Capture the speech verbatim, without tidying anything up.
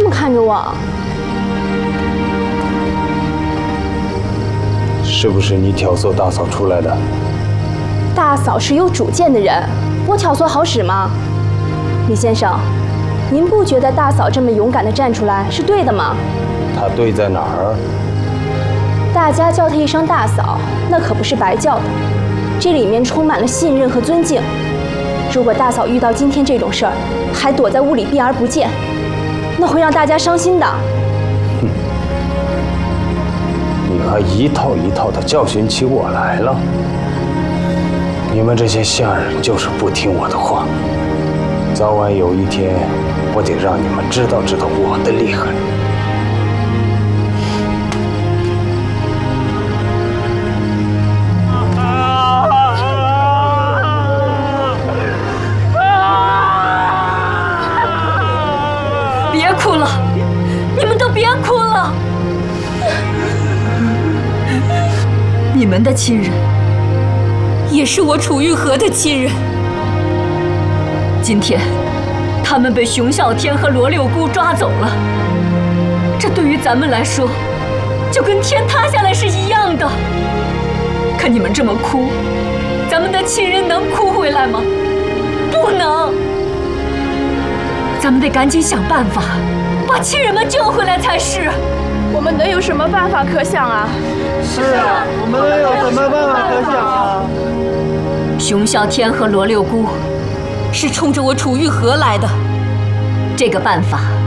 这么看着我？ 是不是你挑唆大嫂出来的？ 大嫂是有主见的人，我挑唆好使吗？李先生，您不觉得大嫂这么勇敢地站出来是对的吗？ 她对在哪儿？ 大家叫她一声大嫂，那可不是白叫的，这里面充满了信任和尊敬。如果大嫂遇到今天这种事儿，还躲在屋里避而不见，那会让大家伤心的。 哼，你还一套一套的教训起我来了。你们这些下人就是不听我的话，早晚有一天，我得让你们知道知道我的厉害。 别哭了，你们都别哭了。你们的亲人，也是我楚玉和的亲人。今天，他们被熊啸天和罗六姑抓走了。这对于咱们来说，就跟天塌下来是一样的。可你们这么哭，咱们的亲人能哭回来吗？不能。咱们得赶紧想办法，把亲人们救回来才是。 我们能有什么办法可想啊？ 是啊，我们能有什么办法可想啊？ 熊啸天和罗六姑是冲着我楚玉和来的，这个办法